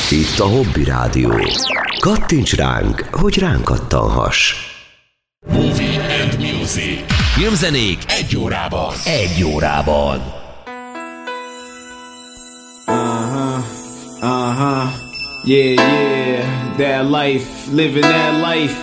Itt a Hobby Rádió. Kattints ránk, hogy ránk kattanhass. Movie and Music. Filmzenék egy órában. Yeah, that life, living that life.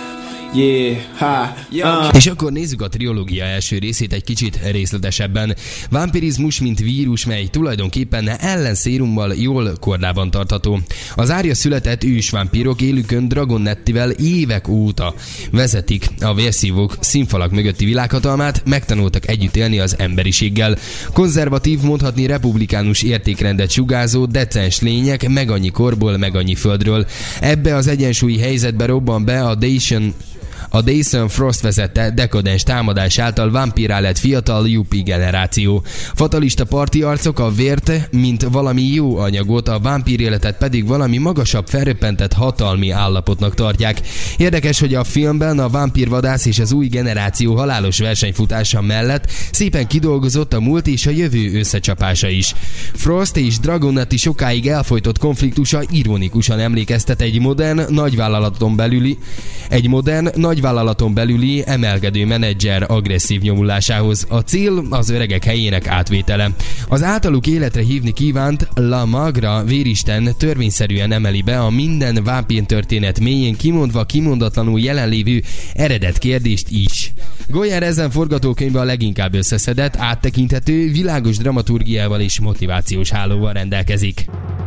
És akkor nézzük a trilógia első részét egy kicsit részletesebben. Vampirizmus, mint vírus, mely tulajdonképpen ellenszérummal jól kordában tartható. Az árja született ősvámpírok élükön Dragonettivel évek óta vezetik a vérszívók színfalak mögötti világhatalmát, megtanultak együtt élni az emberiséggel. Konzervatív, mondhatni republikánus értékrendet sugárzó, decens lények, meg annyi korból, meg annyi földről. Ebbe az egyensúlyi helyzetbe robban be a Jason Frost vezette dekadens támadás által vampírá lett fiatal yuppie generáció. Fatalista parti arcok a vért, mint valami jó anyagot, a vámpír életet pedig valami magasabb, felröppentett hatalmi állapotnak tartják. Érdekes, hogy a filmben a vámpírvadász és az új generáció halálos versenyfutása mellett szépen kidolgozott a múlt és a jövő összecsapása is. Frost és Dragonetti sokáig elfojtott konfliktusa ironikusan emlékeztet egy modern, nagyvállalaton belüli emelkedő menedzser agresszív nyomulásához. A cél az öregek helyének átvétele. Az általuk életre hívni kívánt La Magra véristen törvényszerűen emeli be a minden vámpír történet mélyén kimondatlanul jelenlévő eredet kérdést is. Goyer ezen forgatókönyve a leginkább összeszedett, áttekinthető, világos dramaturgiával és motivációs hálóval rendelkezik.